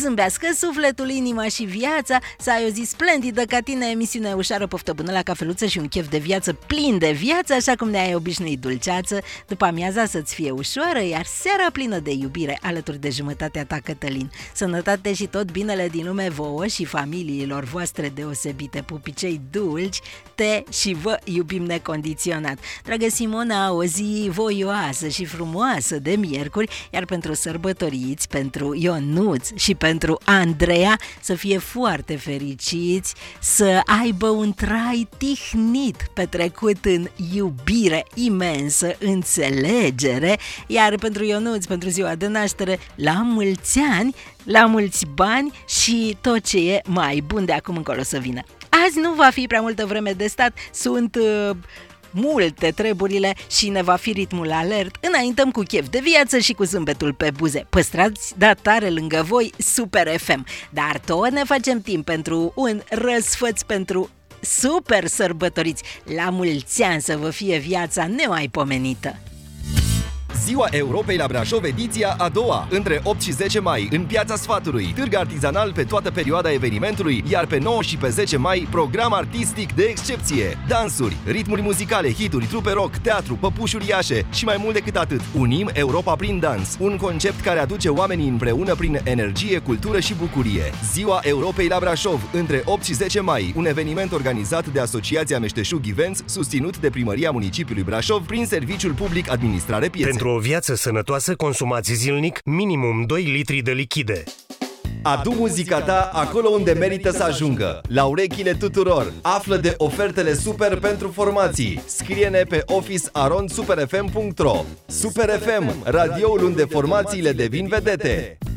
zâmbească sufletul, inima și viața, să ai o zi splendidă ca tine, emisiune ușoară, poftă bună la cafeluță și un chef de viață plin de viață, așa cum ne-ai obișnuit, dulceață. După amiaza să-ți fie ușoară, iar seara plină de iubire alături de jumătatea ta, Cătălin. Sănătate și tot binele din lume vouă și familiilor voastre deosebite, pupicei dulci, te și vă iubim necondiționat. Dragă Simona, o zi voioasă și frumoasă de miercuri, iar pentru sărbătoriți, pentru Ionuț și pentru Andreea, să fie foarte fericiți, să aibă un trai tihnit, petrecut în iubire imensă, înțelegere, iar pentru Ionuț, pentru ziua de naștere, la mulți ani, la mulți bani și tot ce e mai bun de acum încolo să vină. Azi nu va fi prea multă vreme de stat, sunt multe treburile și ne va fi ritmul alert. Înaintăm cu chef de viață și cu zâmbetul pe buze. Păstrați tare lângă voi Super FM. Dar tot ne facem timp pentru un răsfăț, pentru super sărbătoriți. La mulți ani să vă fie viața nemaipomenită. Ziua Europei la Brașov, ediția a doua, între 8 și 10 mai, în Piața Sfatului, târg artizanal pe toată perioada evenimentului, iar pe 9 și pe 10 mai, program artistic de excepție. Dansuri, ritmuri muzicale, hituri, trupe rock, teatru, păpuși uriașe și mai mult decât atât. Unim Europa prin dans, un concept care aduce oamenii împreună prin energie, cultură și bucurie. Ziua Europei la Brașov, între 8 și 10 mai, un eveniment organizat de Asociația Meșteșug Events, susținut de Primăria Municipiului Brașov prin Serviciul Public Administrare Piețe. Pentru o viață sănătoasă, consumați zilnic minimum 2 litri de lichide. Adu muzica ta acolo unde merită să ajungă, la urechile tuturor. Află de ofertele super pentru formații. Scrie-ne pe office@superfm.ro. Super FM, radioul unde formațiile devin vedete.